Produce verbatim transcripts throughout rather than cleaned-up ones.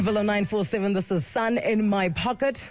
Villa nine four seven, this is Sun in My Pocket.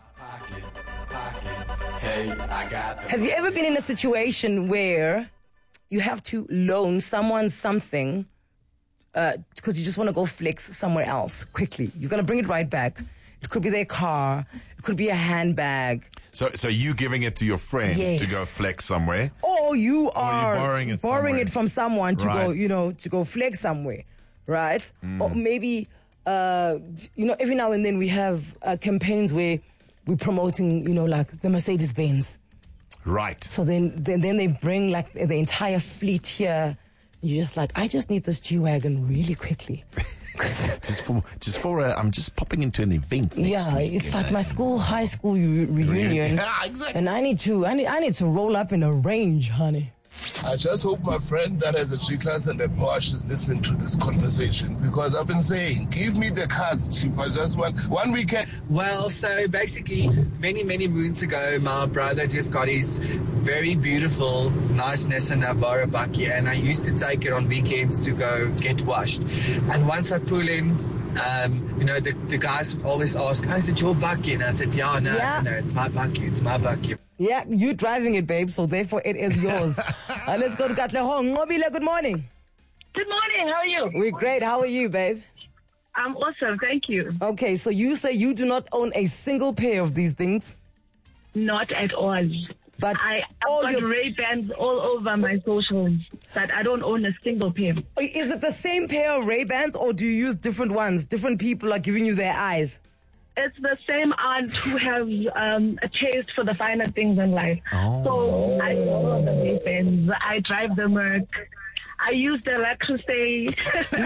Have you ever been in a situation where you have to loan someone something uh, because you just want to go flex somewhere else quickly? You're going to bring it right back. It could be their car. It could be a handbag. So, so you giving it to your friend Yes. to go flex somewhere? Or you are borrowing it borrowing somewhere. it from someone to go, Right. you know, to go flex somewhere, right? Mm. Or maybe, uh, you know, every now and then we have uh, campaigns where we're promoting, you know, like the Mercedes-Benz. Right. So then, then, then they bring like the entire fleet here. You're just like, I just need this G-Wagon really quickly. just for, just for, uh, I'm just popping into an event next Yeah, week, it's you like know. my school, high school re- reunion. Yeah, exactly. And I need to, I need, I need to roll up in a range, honey. I just hope my friend that has a G-Class and a Porsche is listening to this conversation, because I've been saying, give me the cards, Chief. I just want one weekend. Well, so basically, many, many moons ago, my brother just got his very beautiful, nice Nissan Navara bakkie, and I used to take it on weekends to go get washed. And once I pull in, um, you know, the, the guys would always ask, oh, is it your bakkie? And I said, yeah, no, Yeah. no, it's my bakkie, it's my bakkie. Yeah, you driving it, babe, so therefore it is yours. uh, let's go to Katlehong. Ngobile, good morning. Good morning. How are you? We're great. How are you, babe? I'm awesome. Thank you. Okay, so you say you do not own a single pair of these things, Not at all. but I, all I've got your... Ray-Bans all over my socials, but I don't own a single pair. Is it the same pair of Ray-Bans, or do you use different ones? Different people are giving you their eyes. It's the same aunt who has um, a taste for the finer things in life. Oh. So I follow the Ray-Bans. I drive the Merc. I use the Lacrosay.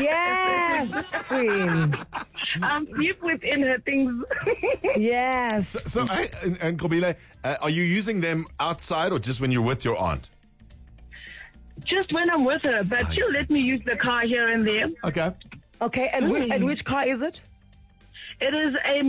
Yes, queen. I'm deep within her things. Yes. So, hey, and, and Kobile, uh, are you using them outside or just when you're with your aunt? Just when I'm with her, but she'll let me use the car here and there. Okay. Okay, and, whi- and which car is it? It is a